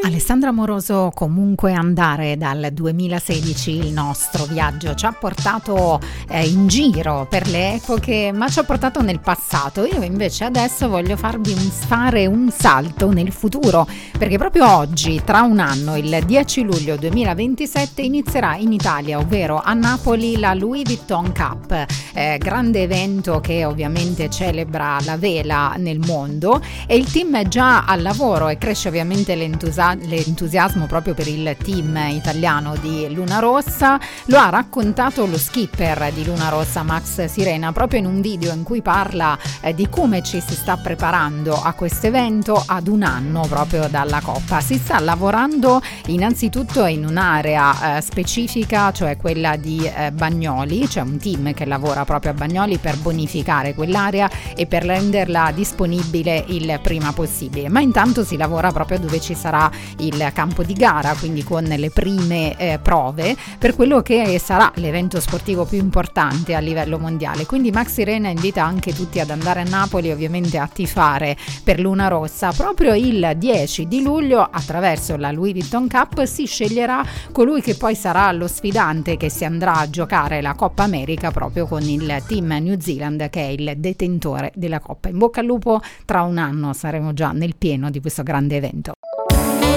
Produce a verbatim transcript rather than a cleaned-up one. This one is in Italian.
Alessandra Amoroso, comunque andare dal duemilasedici il nostro viaggio ci ha portato eh, in giro per le epoche, ma ci ha portato nel passato. Io invece adesso voglio farvi un, fare un salto nel futuro, perché proprio oggi, tra un anno, il dieci luglio duemilaventisette, inizierà in Italia, ovvero a Napoli, la Louis Vuitton Cup, eh, grande evento che ovviamente celebra la vela nel mondo, e il team è già al lavoro e cresce ovviamente l'entusiasmo l'entusiasmo proprio per il team italiano di Luna Rossa. Lo ha raccontato lo skipper di Luna Rossa, Max Sirena, proprio in un video in cui parla eh, di come ci si sta preparando a questo evento ad un anno proprio dalla Coppa. Si sta lavorando innanzitutto in un'area eh, specifica, cioè quella di eh, Bagnoli. C'è un team che lavora proprio a Bagnoli per bonificare quell'area e per renderla disponibile il prima possibile, ma intanto si lavora proprio dove ci sarà il campo di gara, quindi con le prime eh, prove per quello che sarà l'evento sportivo più importante a livello mondiale. Quindi Max Sirena invita anche tutti ad andare a Napoli, ovviamente a tifare per Luna Rossa. Proprio il dieci di luglio, attraverso la Louis Vuitton Cup, si sceglierà colui che poi sarà lo sfidante che si andrà a giocare la Coppa America proprio con il team New Zealand, che è il detentore della Coppa. In bocca al lupo, tra un anno saremo già nel pieno di questo grande evento.